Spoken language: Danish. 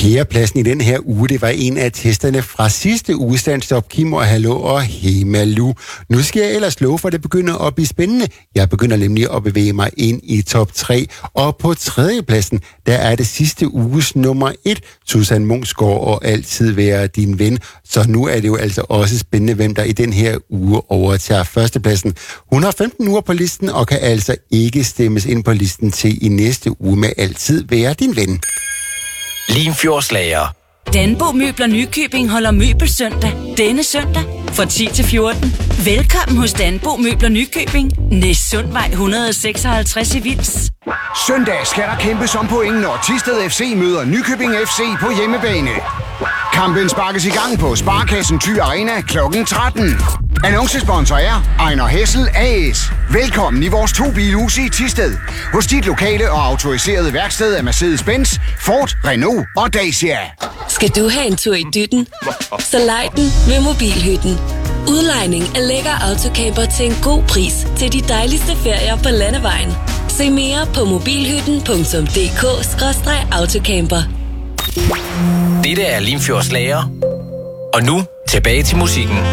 Fjerdepladsen i den her uge, det var en af testerne fra sidste uge. Stand-stop, Kim og Hallo og Hemalu. Nu skal jeg ellers love for, at det begynder at blive spændende. Jeg begynder nemlig at bevæge mig ind i top 3. Og på tredjepladsen, der er det sidste uges nummer 1. Susan Munksgaard og Altid være din ven. Så nu er det jo altså også spændende, hvem der i den her uge overtager førstepladsen. Hun har 15 uger på listen og kan altså ikke stemmes ind på listen til i næste uge med Altid være din ven. Limfjordslager. Danbo Møbler Nykøbing holder møbelsøndag denne søndag fra 10 til 14. Velkommen hos Danbo Møbler Nykøbing. Næssundvej 156 i Vils. Søndag skal der kæmpes om point, når Thisted FC møder Nykøbing FC på hjemmebane. Kampen sparkes i gang på Sparkassen Thy Arena kl. 13. Annoncesponsor er Ejner Hessel AS. Velkommen i vores 2 bilhuse i Thisted. Hos dit lokale og autoriserede værksted af Mercedes-Benz, Ford, Renault og Dacia. Skal du have en tur i dytten? Så lej den ved Mobilhytten. Udlejning af lækker autocamper til en god pris til de dejligste ferier på landevejen. Se mere på mobilhytten.dk/autocamper. Dette er Limfjordslager. Og nu tilbage til musikken.